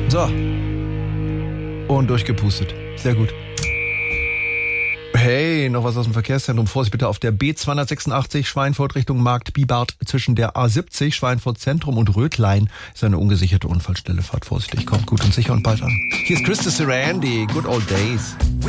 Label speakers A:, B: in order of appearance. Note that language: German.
A: So. Und durchgepustet. Sehr gut. Hey, noch was aus dem Verkehrszentrum. Vorsicht bitte auf der B286 Schweinfurt Richtung Markt Bibart zwischen der A70 Schweinfurt Zentrum und Rötlein ist eine ungesicherte Unfallstelle. Fahrt vorsichtig, kommt gut und sicher und bald an. Hier ist Christa Sarandi, Good Old Days.